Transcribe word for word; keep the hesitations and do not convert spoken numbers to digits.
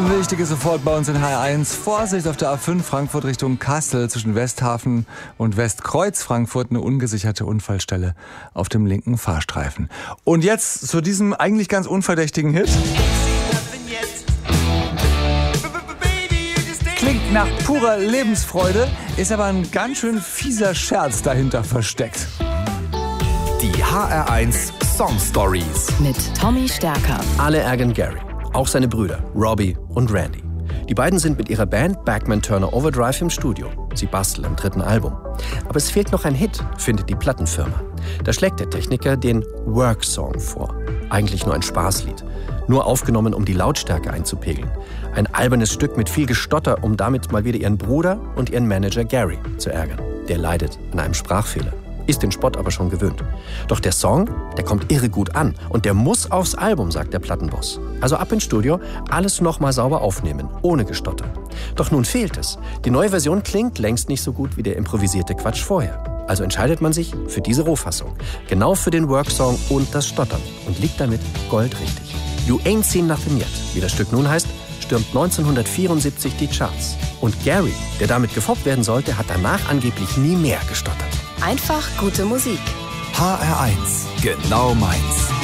Wichtiges sofort bei uns in H R eins. Vorsicht auf der A fünf Frankfurt Richtung Kassel zwischen Westhafen und Westkreuz Frankfurt. Eine ungesicherte Unfallstelle auf dem linken Fahrstreifen. Und jetzt zu diesem eigentlich ganz unverdächtigen Hit. Klingt nach purer Lebensfreude, ist aber ein ganz schön fieser Scherz dahinter versteckt. Die H R eins Song Stories mit Tommy Stärker. Alle ärgern Gary, auch seine Brüder Robbie und Randy. Die beiden sind mit ihrer Band Bachman Turner Overdrive im Studio. Sie basteln am dritten Album. Aber es fehlt noch ein Hit, findet die Plattenfirma. Da schlägt der Techniker den Work-Song vor. Eigentlich nur ein Spaßlied. Nur aufgenommen, um die Lautstärke einzupegeln. Ein albernes Stück mit viel Gestotter, um damit mal wieder ihren Bruder und ihren Manager Gary zu ärgern. Der leidet an einem Sprachfehler. Ist den Spott aber schon gewöhnt. Doch der Song, der kommt irre gut an. Und der muss aufs Album, sagt der Plattenboss. Also ab ins Studio, alles nochmal sauber aufnehmen, ohne Gestotter. Doch nun fehlt es. Die neue Version klingt längst nicht so gut wie der improvisierte Quatsch vorher. Also entscheidet man sich für diese Rohfassung. Genau für den Worksong und das Stottern. Und liegt damit goldrichtig. You Ain't Seen Nothing Yet, wie das Stück nun heißt, stürmt neunzehnhundertvierundsiebzig die Charts. Und Gary, der damit gefoppt werden sollte, hat danach angeblich nie mehr gestottert. Einfach gute Musik. H R eins, genau meins.